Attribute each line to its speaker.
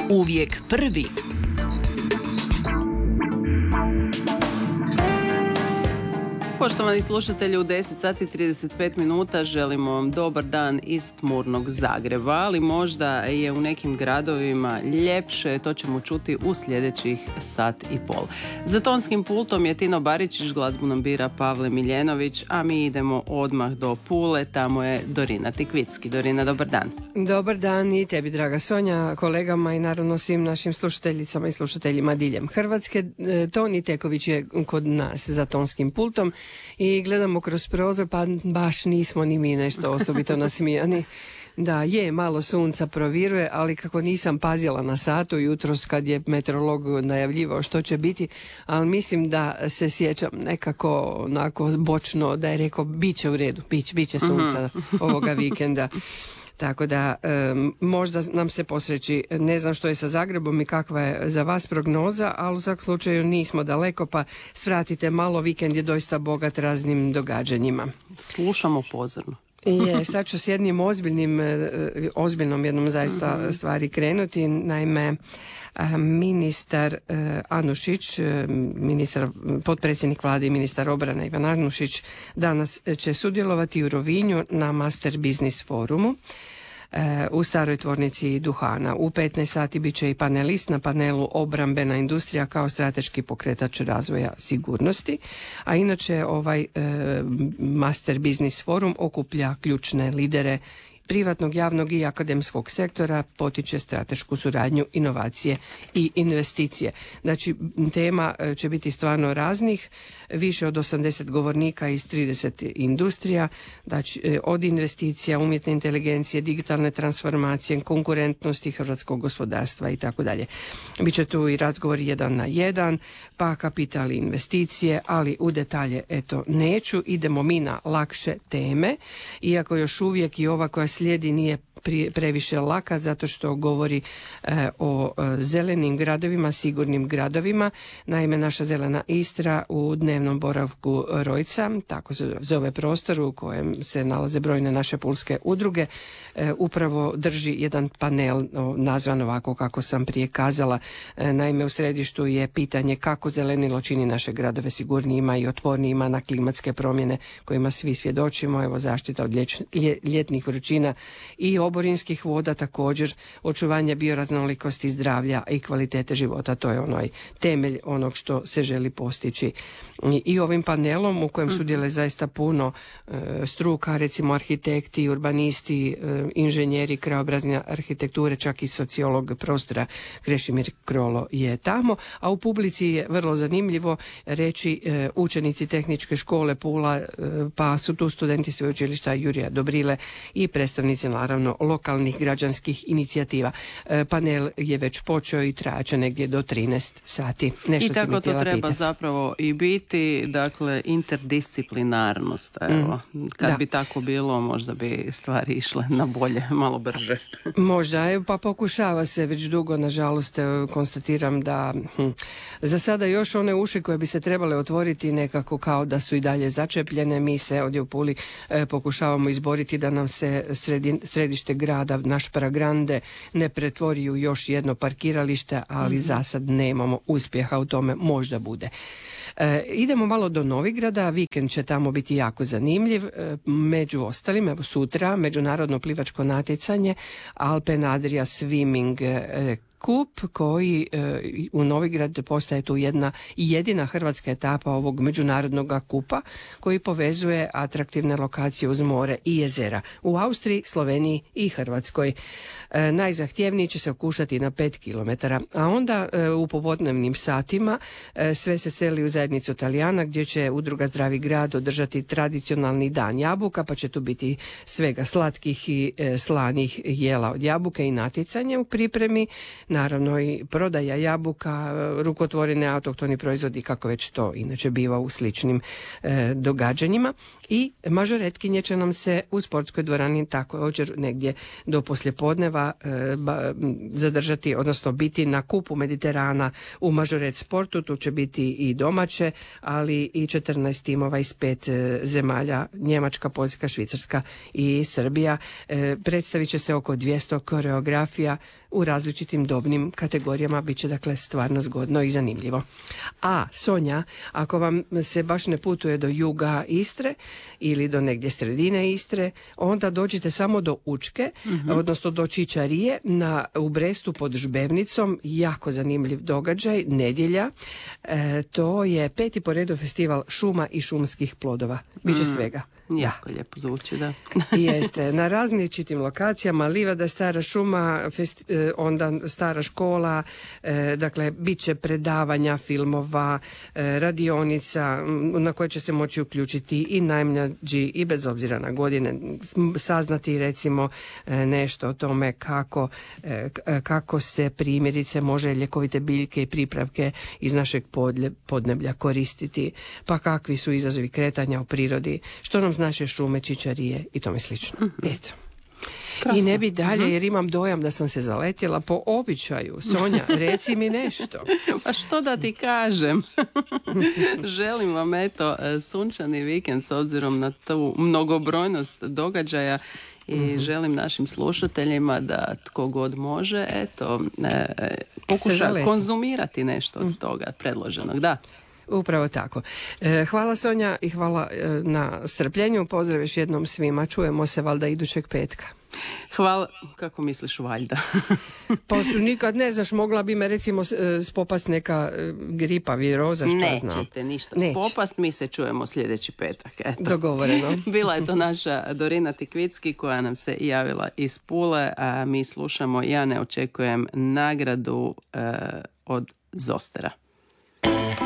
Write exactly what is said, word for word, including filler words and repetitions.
Speaker 1: Uvijek prvi. Poštovani slušatelji, u deset sati i trideset pet minuta želimo vam dobar dan iz tmurnog Zagreba, ali možda je u nekim gradovima ljepše, to ćemo čuti u sljedećih sat i pol. Za tonskim pultom je Tino Baričić, glazbu nam bira Pavle Miljenović, a mi idemo odmah do Pule, tamo je Dorina Tikvicki. Dorina, dobar dan.
Speaker 2: Dobar dan i tebi, draga Sonja, kolegama i naravno svim našim slušateljicama i slušateljima diljem Hrvatske. Toni Teković je kod nas za tonskim pultom i gledamo kroz prozor, pa baš nismo ni mi nešto osobito nasmijani. Da, je, malo sunca proviruje, ali kako nisam pazila na satu jutros kad je meteorolog najavljivao što će biti, ali mislim da se sjećam nekako onako bočno da je rekao bit će u redu, bit, bit će sunca mm-hmm. ovoga vikenda. Tako da um, možda nam se posreći. Ne znam što je sa Zagrebom i kakva je za vas prognoza, ali u svakom slučaju nismo daleko, pa svratite malo, vikend je doista bogat raznim događanjima.
Speaker 1: Slušamo pozorno.
Speaker 2: Je, sad ću s jednim ozbiljnim, ozbiljnom jednom zaista mm-hmm. stvari krenuti. Naime, ministar Anušić, ministar, potpredsjednik vlade i ministar obrane Ivan Anušić danas će sudjelovati u Rovinju na Master Business forumu u staroj tvornici duhana. U petnaest sati bit će i panelist na panelu obrambena industrija kao strateški pokretač razvoja sigurnosti, a inače ovaj e, Master Business forum okuplja ključne lidere privatnog, javnog i akademskog sektora, potiče stratešku suradnju, inovacije i investicije. Znači, tema će biti stvarno raznih, više od osamdeset govornika iz trideset industrija, znači od investicija, umjetne inteligencije, digitalne transformacije, konkurentnosti hrvatskog gospodarstva i tako dalje. Biće tu i razgovor jedan na jedan, pa kapital i investicije, ali u detalje eto neću, idemo mi na lakše teme, iako još uvijek i ova koja slijedi nije previše laka zato što govori e, o e, zelenim gradovima, sigurnim gradovima. Naime, naša zelena Istra u dnevnom boravku Rojca, tako se zove prostor u kojem se nalaze brojne naše pulske udruge, e, upravo drži jedan panel o, nazvan ovako kako sam prije kazala. E, naime, u središtu je pitanje kako zelenilo čini naše gradove sigurnijima i otpornijima na klimatske promjene kojima svi svjedočimo. Evo, zaštita od lječ, lje, ljetnih vrućina i oborinskih voda, također očuvanje bioraznolikosti, zdravlja i kvalitete života. To je onaj temelj onog što se želi postići. I ovim panelom u kojem sudjeluje zaista puno e, struka, recimo arhitekti, urbanisti, e, inženjeri krajobrazne arhitekture, čak i sociolog prostora Krešimir Krolo je tamo, a u publici je vrlo zanimljivo reći e, učenici Tehničke škole Pula, e, pa su tu studenti sveučilišta Jurija Dobrile i predstavnici naravno lokalnih građanskih inicijativa. E, panel je već počeo i trajaće negdje do trinaest sati. Nešto
Speaker 1: I tako to treba
Speaker 2: pitati.
Speaker 1: Zapravo i biti, dakle, interdisciplinarnost. Evo. Mm, Kad da. bi tako bilo, možda bi stvari išle na bolje, malo brže.
Speaker 2: Možda, pa pokušava se već dugo, nažalost, konstatiram da hm, za sada još one uši koje bi se trebale otvoriti nekako kao da su i dalje začepljene. Mi se ovdje u Puli e, pokušavamo izboriti da nam se sredi, središte grada, naš Paragrande, ne pretvori u još jedno parkiralište, ali mm-hmm. za sad nemamo uspjeha u tome, možda bude. E, idemo malo do Novigrada, vikend će tamo biti jako zanimljiv, e, među ostalim, evo sutra, međunarodno plivačko natjecanje Alpen Adria Swimming e, kup koji e, u Novigrad postaje tu jedna jedina hrvatska etapa ovog međunarodnog kupa koji povezuje atraktivne lokacije uz more i jezera u Austriji, Sloveniji i Hrvatskoj. E, najzahtjevniji će se okušati na pet kilometara, a onda e, u popodnevnim satima e, sve se seli u zajednicu Talijana gdje će udruga Zdravi grad održati tradicionalni dan jabuka, pa će tu biti svega slatkih i e, slanih jela od jabuke i natjecanje u pripremi. Naravno i prodaja jabuka, rukotvorene autohtoni proizvodi, kako već to inače biva u sličnim e, događanjima. I mažoretkinje će nam se u sportskoj dvorani također negdje do poslijepodneva e, ba, zadržati, odnosno biti na kupu Mediterana u mažoret sportu. Tu će biti i domaće, ali i četrnaest timova iz pet e, zemalja, Njemačka, Poljska, Švicarska i Srbija. E, predstavit će se oko dvjesto koreografija, u različitim dobnim kategorijama bit će dakle stvarno zgodno i zanimljivo. A Sonja, ako vam se baš ne putuje do juga Istre ili do negdje sredine Istre, onda dođite samo do Učke, mm-hmm. odnosno do Čičarije na, u Brestu pod Žbevnicom, jako zanimljiv događaj, nedjelja. E, to je peti po redu festival šuma i šumskih plodova. Biće mm. svega.
Speaker 1: Jako lijepo zvuči, da.
Speaker 2: Jeste. Na različitim lokacijama, livada, stara šuma, festi, onda stara škola, e, dakle, bit će predavanja, filmova, e, radionica na koje će se moći uključiti i najmlađi i bez obzira na godine, saznati recimo e, nešto o tome kako, e, kako se primjerice može ljekovite biljke i pripravke iz našeg podlje, podneblja koristiti, pa kakvi su izazovi kretanja u prirodi, što nam znače šume, čičarije i tome slično. Mm-hmm. Eto. Krasno. I ne bi dalje, mm-hmm. jer imam dojam da sam se zaletjela po običaju. Sonja, reci mi nešto.
Speaker 1: Pa što da ti kažem? Želim vam eto sunčani vikend s obzirom na tu mnogobrojnost događaja i mm-hmm. želim našim slušateljima da tko god može eto e, pokuša konzumirati nešto od toga predloženog. Da.
Speaker 2: Upravo tako. E, hvala Sonja i hvala e, na strpljenju. Pozdrav još jednom svima. Čujemo se valjda idućeg petka.
Speaker 1: Hvala. Kako misliš valjda?
Speaker 2: Pa nikad ne znaš, mogla bi me recimo spopast neka gripa, viroza, što znam.
Speaker 1: Nećete ništa Neć. spopast, mi se čujemo sljedeći petak. Eto.
Speaker 2: Dogovoreno.
Speaker 1: Bila je to naša Dorina Tikvicki koja nam se javila iz Pule, a mi slušamo Ja ne očekujem nagradu uh, od Zostera.